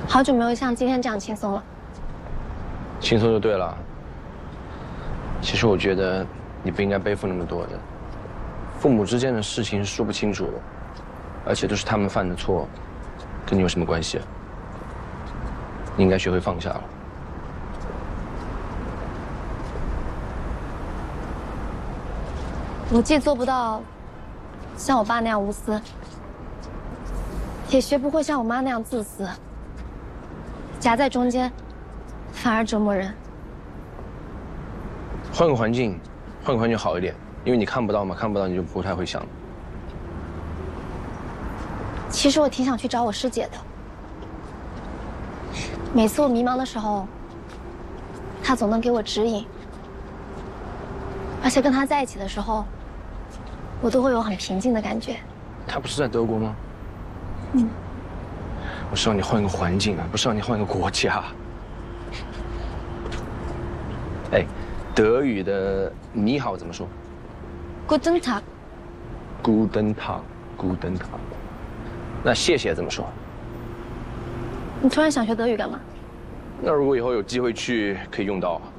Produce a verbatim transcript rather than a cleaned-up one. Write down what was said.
好久没有像今天这样轻松了。 轻松就对了。其实我觉得你不应该背负那么多的。父母之间的事情是说不清楚的，而且都是他们犯的错，跟你有什么关系啊？你应该学会放下了。 我既做不到像我爸那样无私，也学不会像我妈那样自私，夹在中间，反而折磨人。 换个环境，换个环境好一点，因为你看不到嘛，看不到你就不太会想。 其实我挺想去找我师姐的。每次我迷茫的时候，她总能给我指引，而且跟她在一起的时候，我都会有很平静的感觉。 她不是在德国吗？ 嗯。 我是让你换个环境啊，不是让你换个国家。哎，德语的你好怎么说 ？Guten Tag。 Guten Tag，Guten Tag。那谢谢怎么说？ 你突然想学德语干嘛？ 那如果以后有机会去，可以用到啊。